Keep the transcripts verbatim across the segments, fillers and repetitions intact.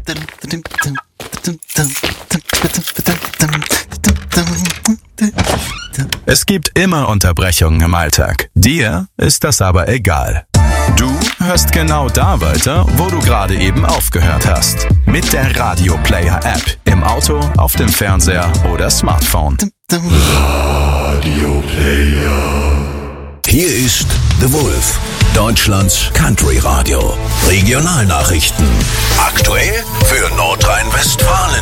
Es gibt immer Unterbrechungen im Alltag. Dir ist das aber egal. Du hörst genau da weiter, wo du gerade eben aufgehört hast. Mit der Radio Player App. Im Auto, auf dem Fernseher oder Smartphone. Radio Player. Hier ist The Wolf, Deutschlands Country Radio. Regionalnachrichten. Aktuell für Nordrhein-Westfalen.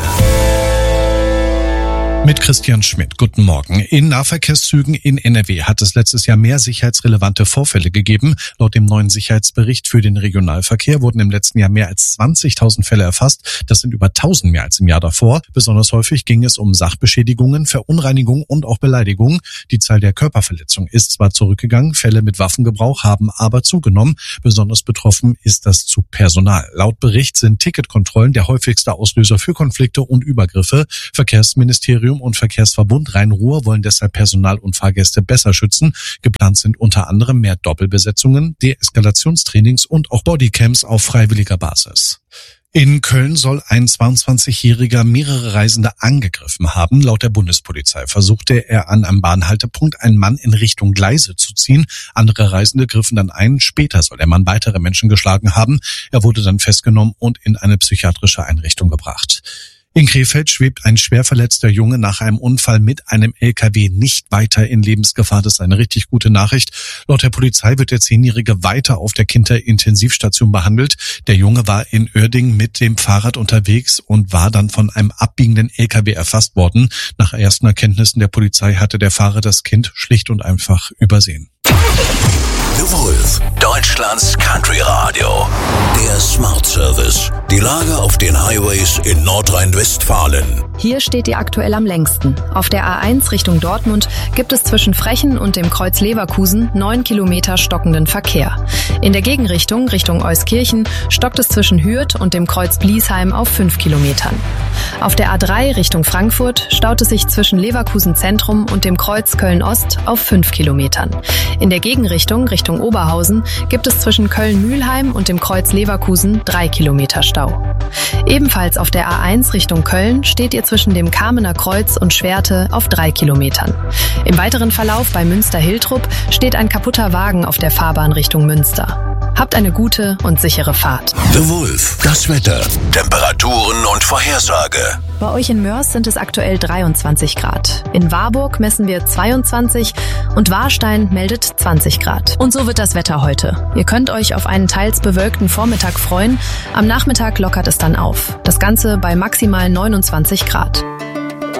Mit Christian Schmidt. Guten Morgen. In Nahverkehrszügen in N R W hat es letztes Jahr mehr sicherheitsrelevante Vorfälle gegeben. Laut dem neuen Sicherheitsbericht für den Regionalverkehr wurden im letzten Jahr mehr als zwanzigtausend Fälle erfasst. Das sind über tausend mehr als im Jahr davor. Besonders häufig ging es um Sachbeschädigungen, Verunreinigungen und auch Beleidigungen. Die Zahl der Körperverletzungen ist zwar zurückgegangen, Fälle mit Waffengebrauch haben aber zugenommen. Besonders betroffen ist das Zugpersonal. Laut Bericht sind Ticketkontrollen der häufigste Auslöser für Konflikte und Übergriffe. Verkehrsministerium und Verkehrsverbund Rhein-Ruhr wollen deshalb Personal und Fahrgäste besser schützen. Geplant sind unter anderem mehr Doppelbesetzungen, Deeskalationstrainings und auch Bodycams auf freiwilliger Basis. In Köln soll ein zweiundzwanzigjähriger mehrere Reisende angegriffen haben. Laut der Bundespolizei versuchte er an einem Bahnhaltepunkt einen Mann in Richtung Gleise zu ziehen. Andere Reisende griffen dann ein. Später soll der Mann weitere Menschen geschlagen haben. Er wurde dann festgenommen und in eine psychiatrische Einrichtung gebracht. In Krefeld schwebt ein schwer verletzter Junge nach einem Unfall mit einem L K W nicht weiter in Lebensgefahr. Das ist eine richtig gute Nachricht. Laut der Polizei wird der Zehnjährige weiter auf der Kinderintensivstation behandelt. Der Junge war in Uerdingen mit dem Fahrrad unterwegs und war dann von einem abbiegenden L K W erfasst worden. Nach ersten Erkenntnissen der Polizei hatte der Fahrer das Kind schlicht und einfach übersehen. The Wolf, Deutschlands Country Radio. Der Smart Service. Die Lage auf den Highways in Nordrhein-Westfalen. Hier steht ihr aktuell am längsten. Auf der A eins Richtung Dortmund gibt es zwischen Frechen und dem Kreuz Leverkusen neun Kilometer stockenden Verkehr. In der Gegenrichtung, Richtung Euskirchen, stockt es zwischen Hürth und dem Kreuz Bliesheim auf fünf Kilometern. Auf der A drei Richtung Frankfurt staut es sich zwischen Leverkusen Zentrum und dem Kreuz Köln-Ost auf fünf Kilometern. In der Gegenrichtung, Richtung Oberhausen, gibt es zwischen Köln-Mühlheim und dem Kreuz Leverkusen drei Kilometer Stau. Ebenfalls auf der A eins Richtung Köln steht ihr zwischen dem Kamener Kreuz und Schwerte auf drei Kilometern. Im weiteren Verlauf bei Münster-Hiltrup steht ein kaputter Wagen auf der Fahrbahn Richtung Münster. Habt eine gute und sichere Fahrt. The Wolf, das Wetter, Temperaturen und Vorhersage. Bei euch in Mörs sind es aktuell dreiundzwanzig Grad. In Warburg messen wir zweiundzwanzig und Warstein meldet zwanzig Grad. Und so wird das Wetter heute. Ihr könnt euch auf einen teils bewölkten Vormittag freuen. Am Nachmittag lockert es dann auf. Das Ganze bei maximal neunundzwanzig Grad.